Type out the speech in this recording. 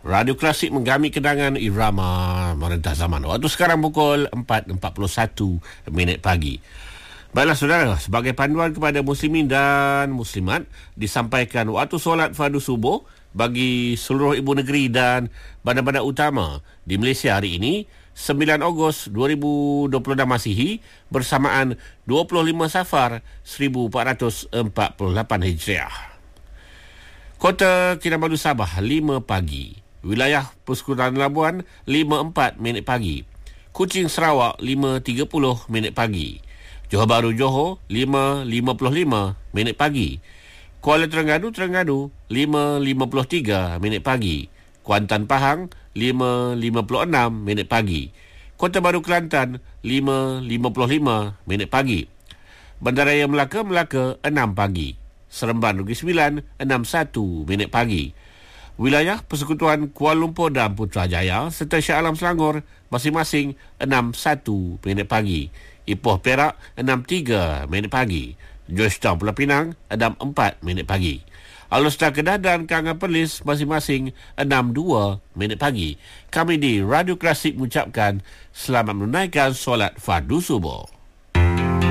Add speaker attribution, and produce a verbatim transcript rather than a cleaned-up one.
Speaker 1: Radio Klasik menggami kenangan irama merentah zaman. Waktu sekarang pukul empat empat puluh satu minit pagi. Baiklah saudara, sebagai panduan kepada muslimin dan muslimat, disampaikan waktu solat fardu subuh bagi seluruh ibu negeri dan bandar-bandar utama di Malaysia hari ini, sembilan Ogos dua ribu dua puluh enam Masihi, bersamaan dua puluh lima Safar seribu empat ratus empat puluh lapan Hijriah. Kota Kinabalu Sabah lima pagi. Wilayah Persekutuan Labuan lima empat minit pagi. Kuching Sarawak lima tiga puluh minit pagi. Johor Bahru Johor lima lima puluh lima minit pagi. Kuala Terengganu Terengganu lima lima puluh tiga minit pagi. Kuantan Pahang lima lima puluh enam minit pagi. Kota Baru Kelantan lima lima puluh lima minit pagi. Bandaraya Melaka Melaka enam pagi. Seremban Negeri Sembilan enam satu minit pagi. Wilayah Persekutuan Kuala Lumpur dan Putrajaya serta Shah Alam Selangor masing-masing enam satu minit pagi. Ipoh Perak enam tiga minit pagi. Georgetown Pulau Pinang enam empat minit pagi. Alor-Star Kedah dan Kangan Perlis masing-masing enam dua minit pagi. Kami di Radio Klasik mengucapkan selamat menunaikan solat fardu subuh.